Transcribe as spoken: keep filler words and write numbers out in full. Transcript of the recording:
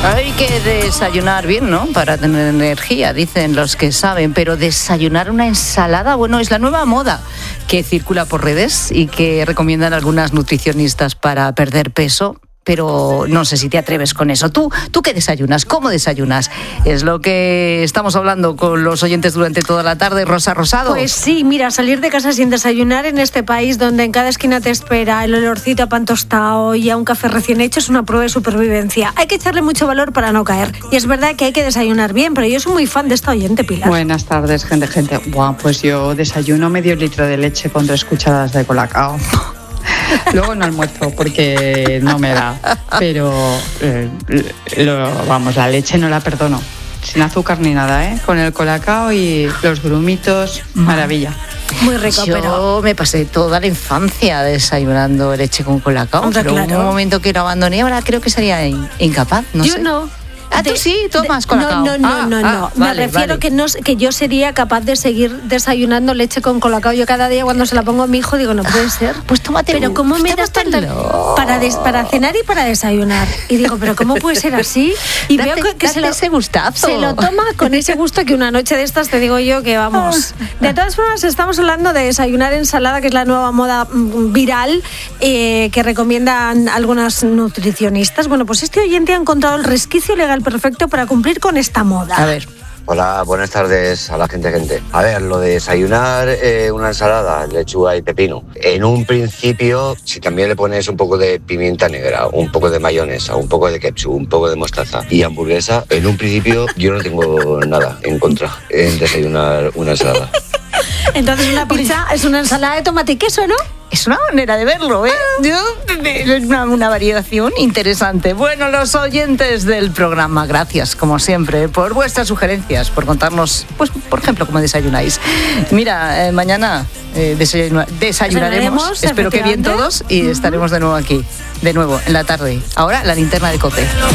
Hay que desayunar bien, ¿no? Para tener energía, dicen los que saben. Pero desayunar una ensalada, bueno, es la nueva moda que circula por redes y que recomiendan algunas nutricionistas para perder peso. Pero no sé si te atreves con eso. ¿Tú, ¿Tú qué desayunas? ¿Cómo desayunas? Es lo que estamos hablando con los oyentes durante toda la tarde. Rosa Rosado. Pues sí, mira, salir de casa sin desayunar en este país donde en cada esquina te espera el olorcito a pan tostado y a un café recién hecho es una prueba de supervivencia. Hay que echarle mucho valor para no caer. Y es verdad que hay que desayunar bien, pero yo soy muy fan de esta oyente, Pilar. Buenas tardes, gente, gente. Buah, pues yo desayuno medio litro de leche con tres cucharadas de colacao. Luego no almuerzo porque no me da, pero eh, lo, vamos, la leche no la perdono, sin azúcar ni nada, ¿eh? Con el colacao y los grumitos, maravilla. Muy rico, Yo pero... me pasé toda la infancia desayunando leche con colacao, Hombre, pero claro. hubo un momento que lo abandoné, ahora creo que sería in- incapaz, no yo sé. no. Ah, tú De- sí, tomas de- colacao. No, no, Ah, no, no, ah, no. vale, Me refiero vale. que, no, que yo sería capaz de seguir desayunando leche con colacao. Yo cada día cuando se la pongo a mi hijo digo, no puede ser. Pues tómate. Pero ¿cómo me das tanta para, des, para cenar y para desayunar? Y digo, pero ¿cómo puede ser así? Y Date- veo que, que se, date lo, ese gustazo. se lo toma con ese gusto que una noche de estas te digo yo que vamos. De todas formas, estamos hablando de desayunar ensalada, que es la nueva moda mm, viral eh, que recomiendan algunas nutricionistas. Bueno, pues este oyente ha encontrado el resquicio legal perfecto para cumplir con esta moda. A ver. Hola, buenas tardes a la gente, gente. A ver, lo de desayunar eh, una ensalada, lechuga y pepino. En un principio, si también le pones un poco de pimienta negra, un poco de mayonesa, un poco de ketchup, un poco de mostaza y hamburguesa, en un principio yo no tengo nada en contra en desayunar una ensalada. Entonces una pizza es una ensalada de tomate y queso, ¿no? Es una manera de verlo, ¿eh? Yo- Es una, una variación interesante. Bueno, los oyentes del programa, gracias, como siempre, por vuestras sugerencias, por contarnos, pues, por ejemplo, cómo desayunáis. Mira, eh, mañana eh, desayuna- desayunaremos, Desayunaremos, espero que bien efectivamente. todos, y estaremos de nuevo aquí, de nuevo, en la tarde. Ahora, la linterna de COPE.